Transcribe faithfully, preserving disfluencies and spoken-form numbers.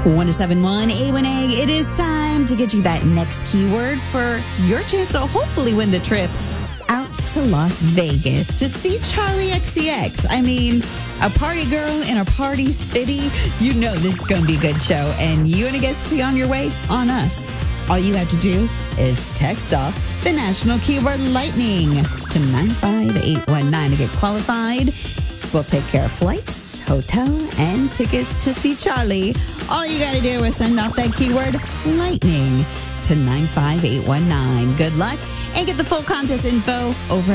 one oh seven point one A one A, it is time to get you that next keyword for your chance to hopefully win the trip out to Las Vegas to see Charlie X C X. I mean, a party girl in a party city. You know this is going to be a good show, and you and a guest will be on your way on us. All you have to do is text off the national keyword lightning to nine five eight one nine to get qualified. We'll take care of flights, hotel, and tickets to see Charlie. All you got to do is send off that keyword lightning to nine five eight one nine. Good luck, and get the full contest info over